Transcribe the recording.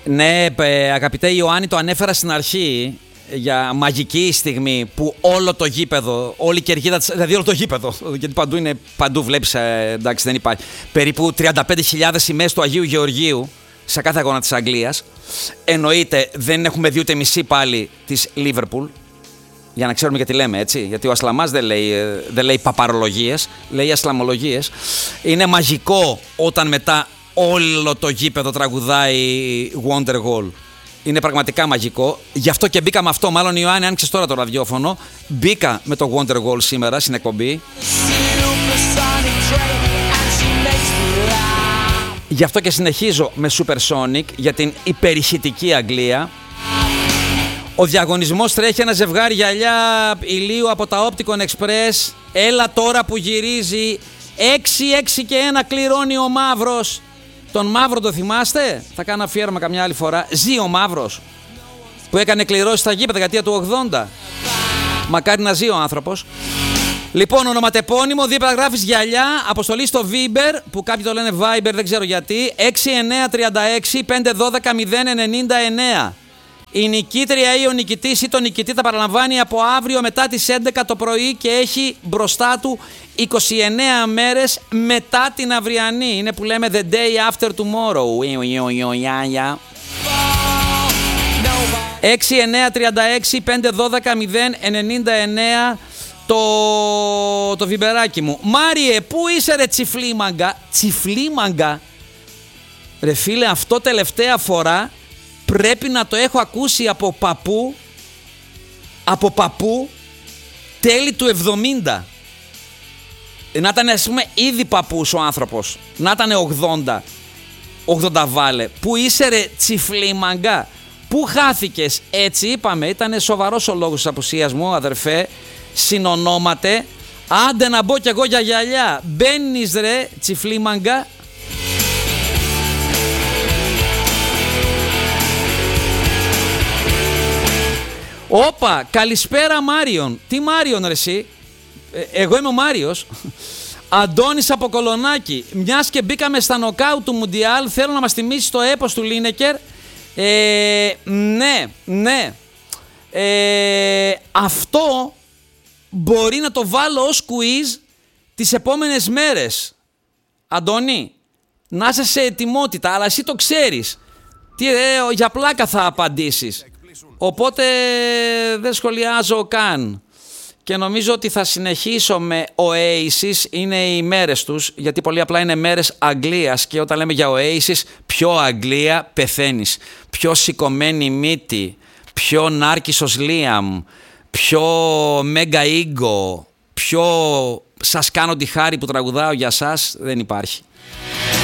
Ναι, αγαπητέ Ιωάννη, το ανέφερα στην αρχή για μαγική στιγμή που όλο το γήπεδο, όλη η κερκίδα, δηλαδή όλο το γήπεδο, γιατί παντού βλέπεις, εντάξει δεν υπάρχει, περίπου 35.000 σημαίες του Αγίου Γεωργίου σε κάθε αγώνα της Αγγλίας. Εννοείται δεν έχουμε δει ούτε μισή πάλι της Λίβερπουλ, για να ξέρουμε γιατί λέμε έτσι, γιατί ο Ασλαμάς δεν λέει παπαρολογίες, λέει ασλαμολογίες. Είναι μαγικό όταν μετά όλο το γήπεδο τραγουδάει Wonderwall. Είναι πραγματικά μαγικό. Γι' αυτό και μπήκα με αυτό. Μάλλον Ιωάννη, άνοιξες τώρα το ραδιόφωνο. Μπήκα με το Wonderwall σήμερα στην εκπομπή. Γι' αυτό και συνεχίζω με Supersonic για την υπερηχητική Αγγλία. Ο διαγωνισμός τρέχει ένα ζευγάρι γυαλιά ηλίου από τα Opticon Express. Έλα τώρα που γυρίζει 6-6 και 1 κληρώνει ο Μαύρος. Τον Μαύρο το θυμάστε? Θα κάνω αφιέρωμα καμιά άλλη φορά. Ζει ο Μαύρος που έκανε κληρώσεις στα γήπεδα δεκαετία του 80. Μακάρι να ζει ο άνθρωπος. Λοιπόν, ονοματεπώνυμο, δίπλα γράφεις γυαλιά, αποστολή στο Viber, που κάποιοι το λένε Viber, δεν ξέρω γιατί, 6936-512-099. Η νικήτρια ή ο νικητής ή το νικητή θα παραλαμβάνει από αύριο μετά τις 11 το πρωί και έχει μπροστά του 29 μέρες μετά την αυριανή. Είναι που λέμε the day after tomorrow. 6936-512-099 το βιμπεράκι μου. Μάριε, πού είσαι ρε τσιφλίμαγκα? Τσιφλίμαγκα? Ρε φίλε, αυτό τελευταία φορά πρέπει να το έχω ακούσει από παππού τέλη του 70. Να ήταν, ας πούμε, ήδη παππούς ο άνθρωπος. Να ήταν 80 βάλε. Πού είσαι ρε τσιφλίμαγκα? Πού χάθηκες? Έτσι είπαμε, ήταν σοβαρός ο λόγος της απουσίας μου, αδερφέ. Συνονόματε. Άντε να μπω κι εγώ για γυαλιά. Μπαίνεις ρε τσιφλίμαγκα? Όπα, καλησπέρα Μάριον. Τι Μάριον ρε εσύ? Εγώ είμαι ο Μάριος. Αντώνης από Κολονάκι. Μιας και μπήκαμε στα νοκάου του Μουντιάλ, θέλω να μας θυμίσεις το έπος του Λίνεκερ. Ναι. Αυτό μπορεί να το βάλω ως quiz τις επόμενες μέρες. Αντώνη, να είσαι σε ετοιμότητα, αλλά εσύ το ξέρεις. Για πλάκα θα απαντήσεις. Οπότε δεν σχολιάζω καν. Και νομίζω ότι θα συνεχίσω με Oasis, είναι οι μέρες τους, γιατί πολύ απλά είναι μέρες Αγγλίας και όταν λέμε για Oasis, πιο Αγγλία πεθαίνεις. Πιο σηκωμένη μύτη, πιο Νάρκισσος Λίαμ, πιο Μέγα Ίγκο, πιο σας κάνω τη χάρη που τραγουδάω για σας, δεν υπάρχει.